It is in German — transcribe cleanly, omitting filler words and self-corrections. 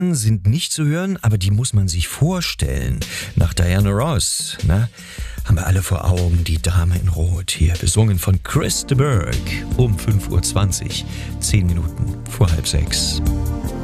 Worten sind nicht zu hören, aber die muss man sich vorstellen. Nach Diana Ross, haben wir alle vor Augen, die Dame in Rot hier, besungen von Chris de Burgh um 5:20 Uhr, 10 Minuten vor 5:30.